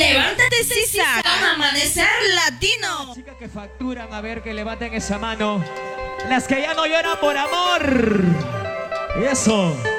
Levántate, Sisa, con Amanecer Latino. Las chicas que facturan, a ver, que levanten esa mano. Las que ya no lloran por amor. Eso.